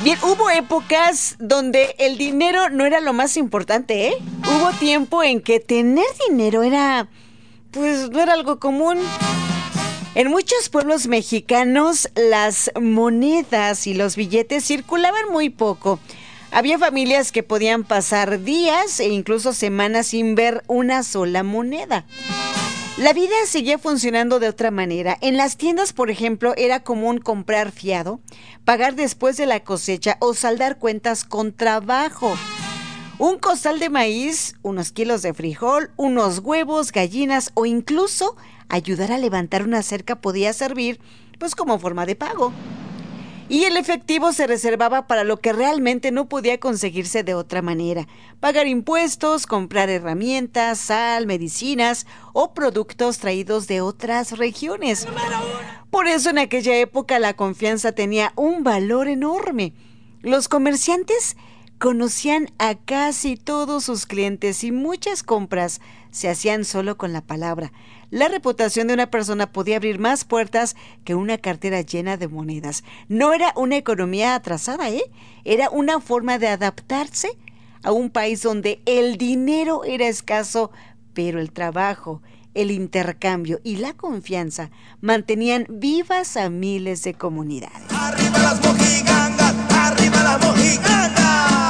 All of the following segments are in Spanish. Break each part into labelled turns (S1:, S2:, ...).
S1: Bien, hubo épocas donde el dinero no era lo más importante, ¿eh? Hubo tiempo en que tener dinero no era algo común. En muchos pueblos mexicanos, las monedas y los billetes circulaban muy poco. Había familias que podían pasar días e incluso semanas sin ver una sola moneda. La vida seguía funcionando de otra manera. En las tiendas, por ejemplo, era común comprar fiado, pagar después de la cosecha o saldar cuentas con trabajo. Un costal de maíz, unos kilos de frijol, unos huevos, gallinas o incluso ayudar a levantar una cerca podía servir pues como forma de pago. Y el efectivo se reservaba para lo que realmente no podía conseguirse de otra manera: pagar impuestos, comprar herramientas, sal, medicinas o productos traídos de otras regiones. Por eso en aquella época la confianza tenía un valor enorme. Los comerciantes conocían a casi todos sus clientes y muchas compras se hacían solo con la palabra. La reputación de una persona podía abrir más puertas que una cartera llena de monedas. No era una economía atrasada, Era una forma de adaptarse a un país donde el dinero era escaso, pero el trabajo, el intercambio y la confianza mantenían vivas a miles de comunidades.
S2: ¡Arriba las mojigangas! ¡Arriba las mojigangas!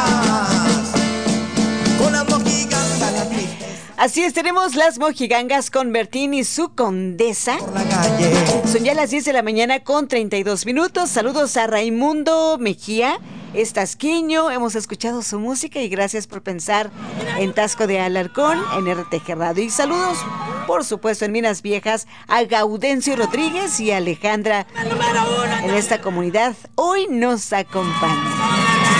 S2: Con las mojigangas las tristes.
S1: Así es, tenemos las mojigangas con Bertín y su condesa.
S2: Por la calle.
S1: Son ya las 10 de la mañana con 32 minutos. Saludos a Raimundo Mejía Estasquiño. Hemos escuchado su música y gracias por pensar en Taxco de Alarcón, en RTG Radio. Y saludos, por supuesto, en Minas Viejas, a Gaudencio Rodríguez y a Alejandra en esta comunidad. Hoy nos acompaña.